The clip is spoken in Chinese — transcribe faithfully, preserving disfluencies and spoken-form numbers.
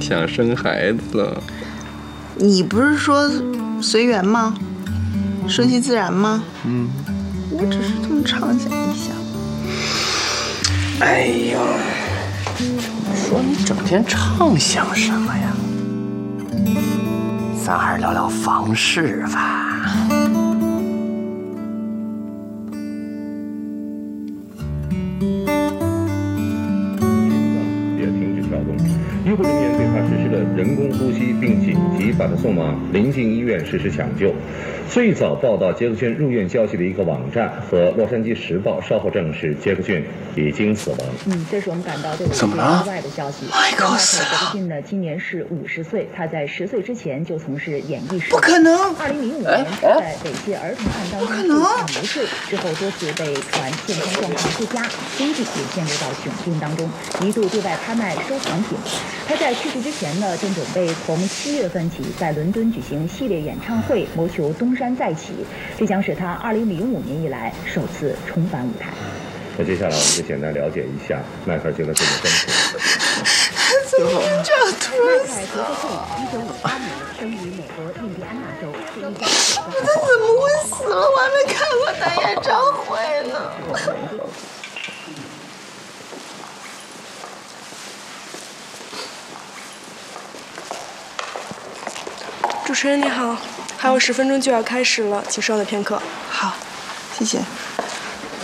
想生孩子了。 你不是说随缘吗？顺其自然吗？ 嗯， 我只是这么畅想一下。 哎呀，说你整天畅想什么呀？咱还是聊聊房事吧。 也停止跳动，医护人员对他实施了人工呼吸，并紧急把他送往临近医院实施抢救。最早报道杰克逊入院消息的一个网站和《洛杉矶时报》稍后证实，杰克逊已经死亡。 嗯，这是我们感到最为意外的消息。 迈克杰克逊呢，今年是五十岁，他在十岁之前就从事演艺事业。 不可能！ 二零零五年他在猥亵儿童案当中被无罪，之后多次被传健康状况不佳，经济也陷入到窘境当中，一度对外拍卖收藏品。他在去世之前呢，正准备从七月份起在伦敦举行系列演唱会，谋求东山再起。这将是他二零零五年以来首次重返舞台。 那接下来我们就简单了解一下迈克尔·杰克逊的生平。 怎么这样突然死了？一九五八年生于美国印第安纳州，是一家他怎么会死了？我还没看过他演唱会呢。 主持人你好，还有十分钟就要开始了，请稍等片刻。 好，谢谢。